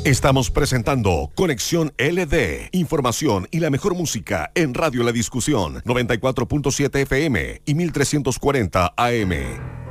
Estamos presentando Conexión LD. Información y la mejor música en Radio La Discusión, 94.7 FM y 1340 AM.